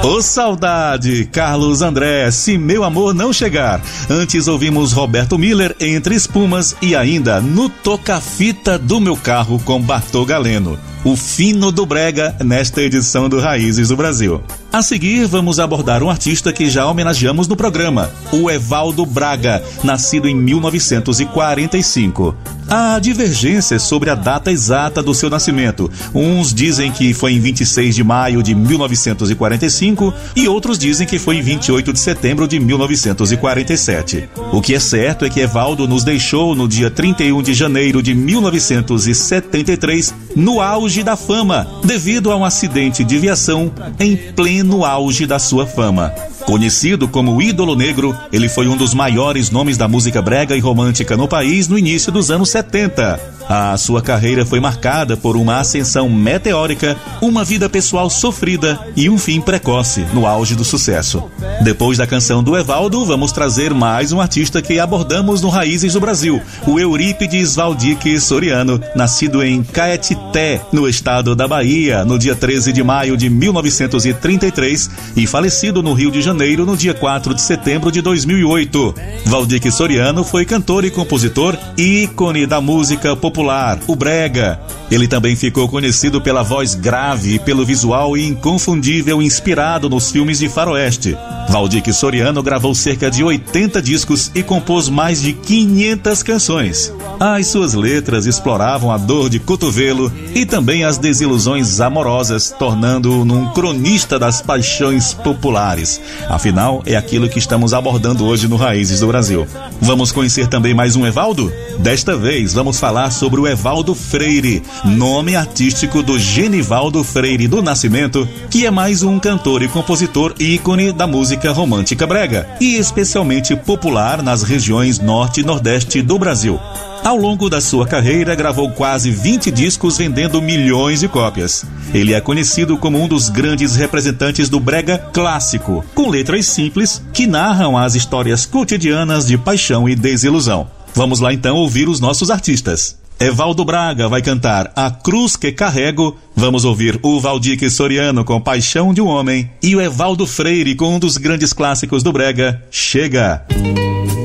Ô saudade, Carlos André, Se Meu Amor Não Chegar. Antes ouvimos Roberto Miller, Entre Espumas, e ainda No Toca-Fita do Meu Carro, com Bartô Galeno. O fino do brega nesta edição do Raízes do Brasil. A seguir, vamos abordar um artista que já homenageamos no programa, o Evaldo Braga, nascido em 1945. Há divergências sobre a data exata do seu nascimento. Uns dizem que foi em 26 de maio de 1945 e outros dizem que foi em 28 de setembro de 1947. O que é certo é que Evaldo nos deixou no dia 31 de janeiro de 1973, no auge da fama, devido a um acidente de viação em pleno auge da sua fama. Conhecido como ídolo negro, ele foi um dos maiores nomes da música brega e romântica no país no início dos anos 70. A sua carreira foi marcada por uma ascensão meteórica, uma vida pessoal sofrida e um fim precoce no auge do sucesso. Depois da canção do Evaldo, vamos trazer mais um artista que abordamos no Raízes do Brasil, o Eurípides Valdique Soriano, nascido em Caetité, no estado da Bahia, no dia 13 de maio de 1933 e falecido no Rio de Janeiro no dia 4 de setembro de 2008. Valdique Soriano foi cantor e compositor, ícone da música popular, o brega. Ele também ficou conhecido pela voz grave e pelo visual inconfundível inspirado nos filmes de faroeste. Valdique Soriano gravou cerca de 80 discos e compôs mais de 500 canções. As suas letras exploravam a dor de cotovelo e também as desilusões amorosas, tornando-o num cronista das paixões populares. Afinal, é aquilo que estamos abordando hoje no Raízes do Brasil. Vamos conhecer também mais um Evaldo? Desta vez, vamos falar sobre o Evaldo Freire, nome artístico do Genivaldo Freire do Nascimento, que é mais um cantor e compositor ícone da música romântica brega, e especialmente popular nas regiões norte e nordeste do Brasil. Ao longo da sua carreira, gravou quase 20 discos vendendo milhões de cópias. Ele é conhecido como um dos grandes representantes do brega clássico, com letras simples que narram as histórias cotidianas de paixão e desilusão. Vamos lá então ouvir os nossos artistas. Evaldo Braga vai cantar A Cruz que Carrego, vamos ouvir o Valdique Soriano com Paixão de um Homem e o Evaldo Freire com um dos grandes clássicos do brega, Chega.